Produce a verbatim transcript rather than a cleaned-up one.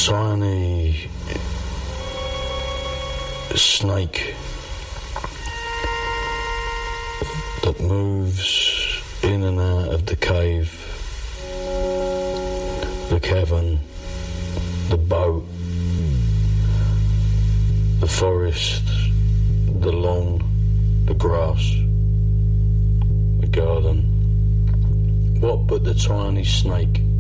tiny snake that moves in and out of the cave, the cavern, the boat, the forest, the lawn, the grass, the garden. What but the tiny snake